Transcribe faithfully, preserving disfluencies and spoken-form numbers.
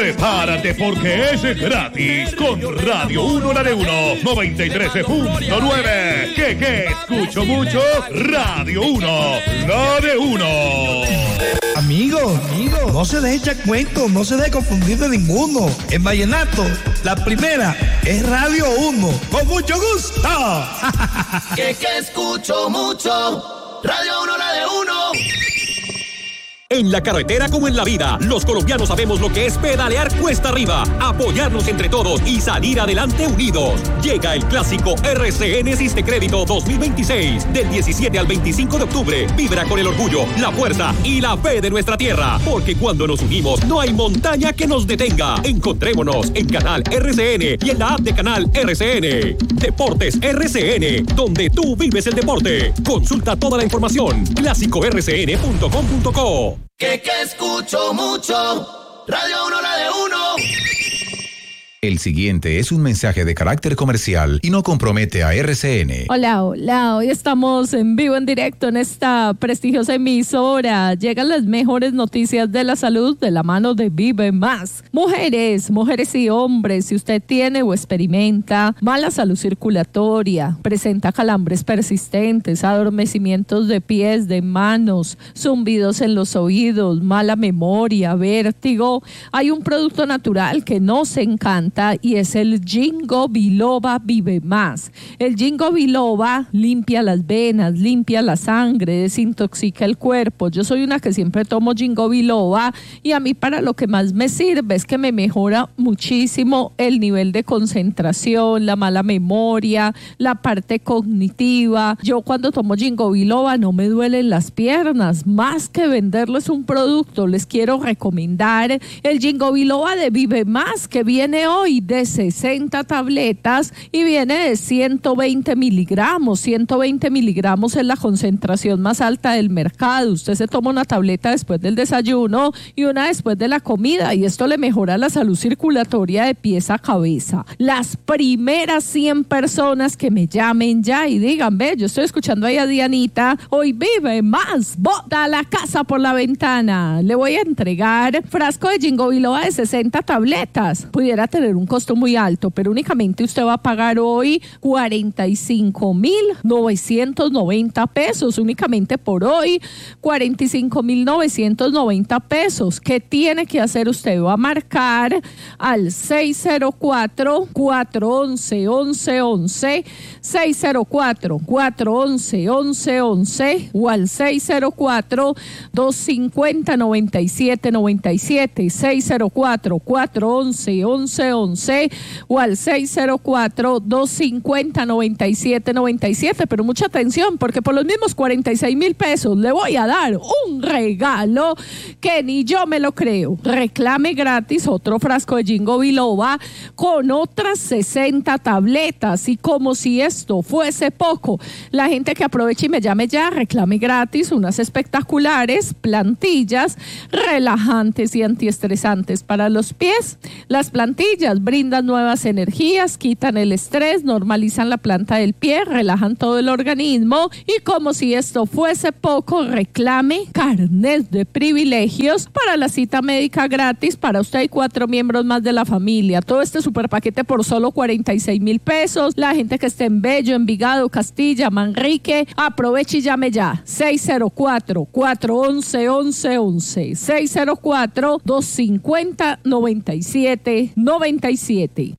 Prepárate porque es gratis con Radio uno, la de uno, noventa y tres punto nueve. ¿Qué, qué? ¿Escucho mucho? Radio uno, la de uno. Amigo, amigo, no se deje echar cuento, no se deje confundir de ninguno. En vallenato, la primera es Radio uno. ¡Con mucho gusto! Que que escucho mucho, Radio uno, la de uno. En la carretera como en la vida, los colombianos sabemos lo que es pedalear cuesta arriba, apoyarnos entre todos y salir adelante unidos. Llega el clásico R C N Sistecrédito dos mil veintiséis. Del diecisiete al veinticinco de octubre, vibra con el orgullo, la fuerza y la fe de nuestra tierra. Porque cuando nos unimos, no hay montaña que nos detenga. Encontrémonos en Canal R C N y en la app de Canal R C N. Deportes R C N, donde tú vives el deporte. Consulta toda la información. clásico r c n punto com punto co. Que que escucho mucho, Radio uno, la de uno. El siguiente es un mensaje de carácter comercial y no compromete a R C N. Hola, hola, hoy estamos en vivo, en directo en esta prestigiosa emisora. Llegan las mejores noticias de la salud de la mano de Vive Más. Mujeres, mujeres y hombres, si usted tiene o experimenta mala salud circulatoria, presenta calambres persistentes, adormecimientos de pies, de manos, zumbidos en los oídos, mala memoria, vértigo, hay un producto natural que nos encanta y es el Ginkgo Biloba Vive Más. El Ginkgo Biloba limpia las venas, limpia la sangre, desintoxica el cuerpo. Yo soy una que siempre tomo Ginkgo Biloba y a mí para lo que más me sirve es que me mejora muchísimo el nivel de concentración, la mala memoria, la parte cognitiva. Yo cuando tomo Ginkgo Biloba no me duelen las piernas. Más que venderles un producto, les quiero recomendar el Ginkgo Biloba de Vive Más, que viene hoy de sesenta tabletas y viene de ciento veinte miligramos. ciento veinte miligramos es la concentración más alta del mercado. Usted se toma una tableta después del desayuno y una después de la comida y esto le mejora la salud circulatoria de pies a cabeza. Las primeras cien personas que me llamen ya y digan, ve, yo estoy escuchando ahí a Dianita, hoy Vive Más, bota la casa por la ventana. Le voy a entregar frasco de Ginkgo Biloba de sesenta tabletas. Pudiera tener un costo muy alto, pero únicamente usted va a pagar hoy cuarenta y cinco mil novecientos noventa pesos, únicamente por hoy, cuarenta y cinco mil novecientos noventa pesos. ¿Qué tiene que hacer usted? Va a marcar al seis cero cuatro, cuatro once, once once, seis cero cuatro, cuatro once, once once o al seis cero cuatro, dos cinco cero, nueve siete nueve siete, seis cero cuatro, cuatro once, once once o al seis cero cuatro, dos cinco cero, nueve siete nueve siete. Pero mucha atención, porque por los mismos cuarenta y seis mil pesos le voy a dar un regalo que ni yo me lo creo. Reclame gratis otro frasco de Ginkgo Biloba con otras sesenta tabletas, y como si esto fuese poco, la gente que aproveche y me llame ya, reclame gratis unas espectaculares plantillas relajantes y antiestresantes para los pies. Las plantillas brindan nuevas energías, quitan el estrés, normalizan la planta del pie, relajan todo el organismo, y como si esto fuese poco, reclame carnet de privilegios para la cita médica gratis para usted y cuatro miembros más de la familia. Todo este super paquete por solo cuarenta y seis mil pesos. La gente que esté en Bello, Envigado, Castilla, Manrique, aproveche y llame ya. seis cero cuatro, cuatro once, once once, seis cero cuatro, dos cinco cero, nueve siete nueve siete.